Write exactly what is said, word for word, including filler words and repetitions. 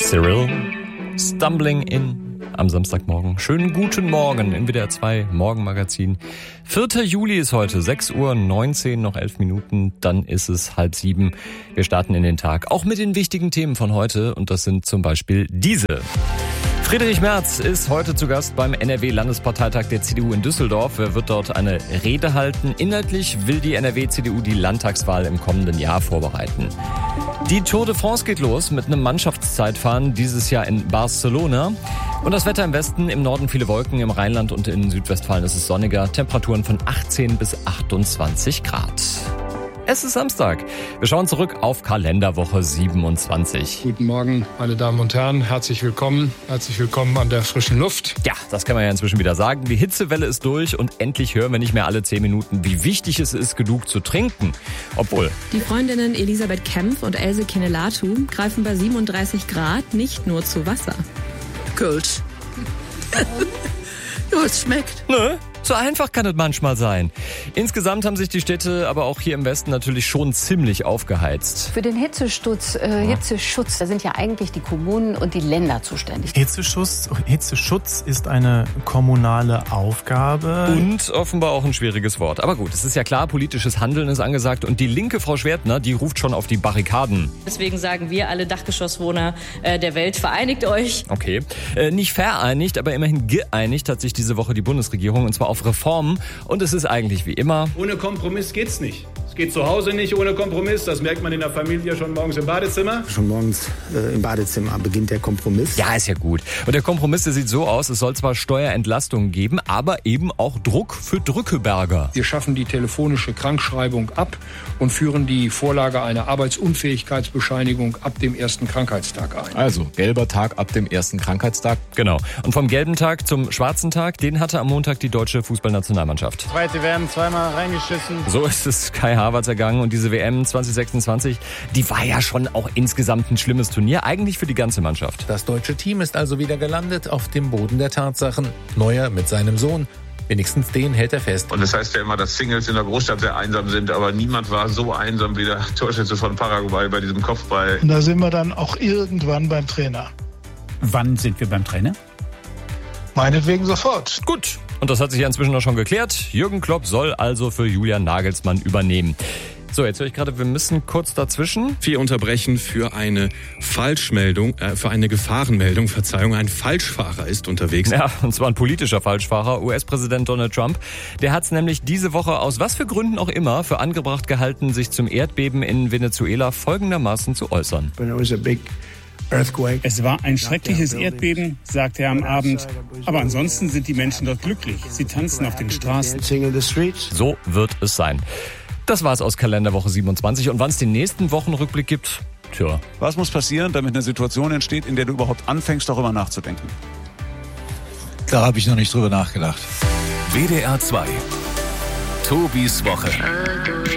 Cyril, Stumbling In am Samstagmorgen. Schönen guten Morgen im W D R zwei Morgenmagazin. vierter Juli ist heute, sechs Uhr neunzehn, noch elf Minuten, dann ist es halb sieben. Wir starten in den Tag, auch mit den wichtigen Themen von heute, und das sind zum Beispiel diese. Friedrich Merz ist heute zu Gast beim N R W-Landesparteitag der C D U in Düsseldorf. Er wird dort eine Rede halten. Inhaltlich will die N R W-C D U die Landtagswahl im kommenden Jahr vorbereiten. Die Tour de France geht los mit einem Mannschaftszeitfahren, dieses Jahr in Barcelona. Und das Wetter im Westen, im Norden viele Wolken, im Rheinland und in Südwestfalen ist es sonniger. Temperaturen von achtzehn bis achtundzwanzig Grad. Es ist Samstag. Wir schauen zurück auf Kalenderwoche siebenundzwanzig. Guten Morgen, meine Damen und Herren. Herzlich willkommen. Herzlich willkommen an der frischen Luft. Ja, das kann man ja inzwischen wieder sagen. Die Hitzewelle ist durch und endlich hören wir nicht mehr alle zehn Minuten, wie wichtig es ist, genug zu trinken. Obwohl... Die Freundinnen Elisabeth Kempf und Else Kinelatu greifen bei siebenunddreißig Grad nicht nur zu Wasser. Kölsch. Ja, es schmeckt. Nö. So einfach kann es manchmal sein. Insgesamt haben sich die Städte aber auch hier im Westen natürlich schon ziemlich aufgeheizt. Für den Hitzeschutz, äh, Hitzeschutz, da sind ja eigentlich die Kommunen und die Länder zuständig. Hitzeschutz, Hitzeschutz ist eine kommunale Aufgabe. Und offenbar auch ein schwieriges Wort. Aber gut, es ist ja klar, politisches Handeln ist angesagt. Und die linke Frau Schwertner, die ruft schon auf die Barrikaden. Deswegen sagen wir alle Dachgeschosswohner äh, der Welt, vereinigt euch. Okay, äh, nicht vereinigt, aber immerhin geeinigt hat sich diese Woche die Bundesregierung, und zwar auf Reformen, und es ist eigentlich wie immer. Ohne Kompromiss geht's nicht. Es geht zu Hause nicht ohne Kompromiss. Das merkt man in der Familie schon morgens im Badezimmer. Schon morgens äh, im Badezimmer beginnt der Kompromiss. Ja, ist ja gut. Und der Kompromiss, der sieht so aus, es soll zwar Steuerentlastungen geben, aber eben auch Druck für Drückeberger. Wir schaffen die telefonische Krankschreibung ab und führen die Vorlage einer Arbeitsunfähigkeitsbescheinigung ab dem ersten Krankheitstag ein. Also, gelber Tag ab dem ersten Krankheitstag. Genau. Und vom gelben Tag zum schwarzen Tag, den hatte am Montag die deutsche Fußballnationalmannschaft. Zweite W M, zweimal reingeschissen. So ist es Kai Havertz ergangen, und diese W M zwanzig sechsundzwanzig, die war ja schon auch insgesamt ein schlimmes Turnier, eigentlich für die ganze Mannschaft. Das deutsche Team ist also wieder gelandet auf dem Boden der Tatsachen. Neuer mit seinem Sohn. Wenigstens den hält er fest. Und das heißt ja immer, dass Singles in der Großstadt sehr einsam sind, aber niemand war so einsam wie der Torschütze von Paraguay bei diesem Kopfball. Und da sind wir dann auch irgendwann beim Trainer. Wann sind wir beim Trainer? Meinetwegen sofort. Gut. Und das hat sich ja inzwischen auch schon geklärt. Jürgen Klopp soll also für Julian Nagelsmann übernehmen. So, jetzt höre ich gerade, wir müssen kurz dazwischen. Wir unterbrechen für eine Falschmeldung, äh, für eine Gefahrenmeldung, Verzeihung. Ein Falschfahrer ist unterwegs. Ja, und zwar ein politischer Falschfahrer, U S-Präsident Donald Trump. Der hat es nämlich diese Woche aus was für Gründen auch immer für angebracht gehalten, sich zum Erdbeben in Venezuela folgendermaßen zu äußern. Es war ein schreckliches Erdbeben, sagte er am Abend. Aber ansonsten sind die Menschen dort glücklich. Sie tanzen auf den Straßen. So wird es sein. Das war's aus Kalenderwoche siebenundzwanzig. Und wann es den nächsten Wochenrückblick gibt, tja. Was muss passieren, damit eine Situation entsteht, in der du überhaupt anfängst, darüber nachzudenken? Da habe ich noch nicht drüber nachgedacht. W D R zwei. Tobis Woche.